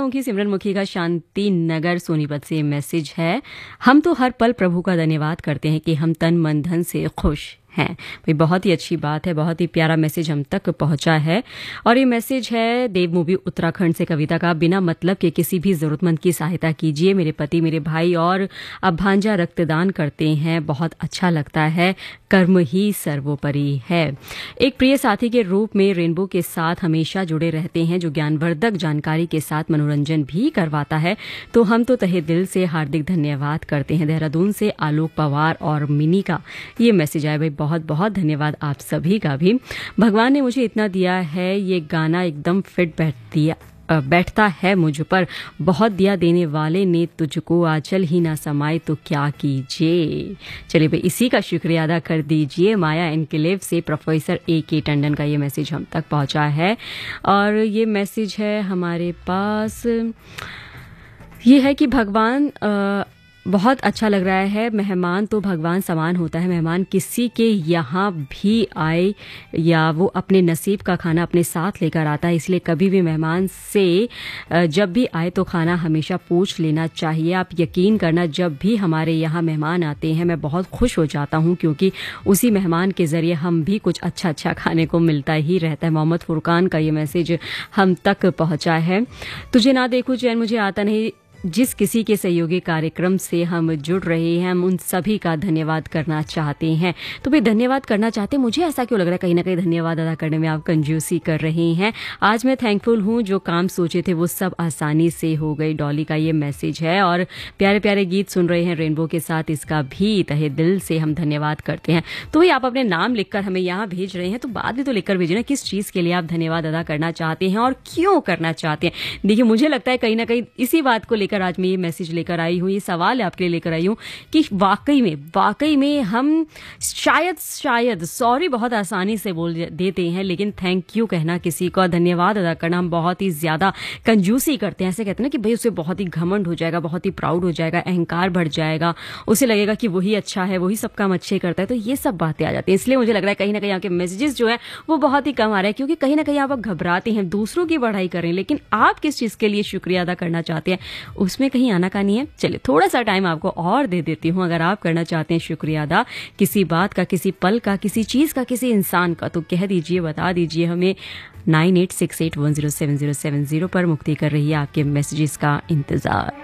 मुखी सिमरन मुखी का शांति नगर सोनीपत से मैसेज है। हम तो हर पल प्रभु का धन्यवाद करते हैं कि हम तन मन धन से खुश हैं। भाई बहुत ही अच्छी बात है, बहुत ही प्यारा मैसेज हम तक पहुंचा है। और ये मैसेज है देव मूवी उत्तराखंड से कविता का। बिना मतलब के किसी भी जरूरतमंद की सहायता कीजिए। मेरे पति, मेरे भाई और अब भांजा रक्तदान करते हैं, बहुत अच्छा लगता है। कर्म ही सर्वोपरि है। एक प्रिय साथी के रूप में रेनबो के साथ हमेशा जुड़े रहते हैं, जो ज्ञानवर्धक जानकारी के साथ मनोरंजन भी करवाता है। तो हम तो तहे दिल से हार्दिक धन्यवाद करते हैं। देहरादून से आलोक पवार और मिनी का ये मैसेज आया। भाई बहुत बहुत धन्यवाद आप सभी का भी। भगवान ने मुझे इतना दिया है, ये गाना एकदम फिट बैठता है मुझ पर। बहुत दिया देने वाले ने तुझको, आंचल ही ना समाए तो क्या कीजिए। चलिए भाई इसी का शुक्रिया अदा कर दीजिए। माया एनक्लेव से प्रोफेसर A.K. टंडन का ये मैसेज हम तक पहुंचा है। और ये मैसेज है हमारे पास, ये है कि भगवान बहुत अच्छा लग रहा है। मेहमान तो भगवान समान होता है। मेहमान किसी के यहाँ भी आए या वो अपने नसीब का खाना अपने साथ लेकर आता है, इसलिए कभी भी मेहमान से जब भी आए तो खाना हमेशा पूछ लेना चाहिए। आप यकीन करना, जब भी हमारे यहाँ मेहमान आते हैं मैं बहुत खुश हो जाता हूँ, क्योंकि उसी मेहमान के ज़रिए हम भी कुछ अच्छा अच्छा खाने को मिलता ही रहता है। मोहम्मद फुरकान का ये मैसेज हम तक पहुँचा है। तुझे ना देखूं चैन मुझे आता नहीं, जिस किसी के सहयोगी कार्यक्रम से हम जुड़ रहे हैं, हम उन सभी का धन्यवाद करना चाहते हैं। तो भाई धन्यवाद करना चाहते हैं, मुझे ऐसा क्यों लग रहा है कहीं ना कहीं धन्यवाद अदा करने में आप कंजूसी कर रहे हैं। आज मैं थैंकफुल हूँ, जो काम सोचे थे वो सब आसानी से हो गई। डॉली का ये मैसेज है। और प्यारे प्यारे गीत सुन रहे हैं रेनबो के साथ, इसका भी तहे दिल से हम धन्यवाद करते हैं। तो भाई आप अपने नाम लिखकर हमें यहाँ भेज रहे हैं, तो बाद में तो लिखकर भेजना किस चीज़ के लिए आप धन्यवाद अदा करना चाहते हैं और क्यों करना चाहते हैं। देखिए मुझे लगता है कहीं ना कहीं इसी बात को लेकर आज मैं ये मैसेज लेकर आई हूँ, ये सवाल आपके लिए लेकर आई हूँ कि वाकई में हम शायद सॉरी बहुत आसानी से बोल देते हैं, लेकिन थैंक यू कहना, किसी का धन्यवाद अदा करना हम बहुत ही ज्यादा कंजूसी करते हैं। ऐसे कहते हैं ना कि भाई उसे बहुत ही घमंड हो जाएगा, बहुत ही प्राउड हो जाएगा, अहंकार बढ़ जाएगा, उसे लगेगा कि वही अच्छा है, वही सब काम अच्छे करता है। तो ये सब बातें आ जाती हैं। इसलिए मुझे लग रहा है कहीं ना कहीं आपके मैसेजेस जो है वो बहुत ही कम आ रहे हैं, क्योंकि कहीं ना कहीं आप घबराते हैं दूसरों की बढ़ाई करें, लेकिन आप किस चीज के लिए शुक्रिया अदा करना चाहते हैं उसमें कहीं आना का नहीं है। चलिए थोड़ा सा टाइम आपको और दे देती हूँ। अगर आप करना चाहते हैं शुक्रिया अदा किसी बात का, किसी पल का, किसी चीज का, किसी इंसान का, तो कह दीजिए, बता दीजिए हमें। 9868107070 पर मुक्ति कर रही है आपके मैसेजेस का इंतजार।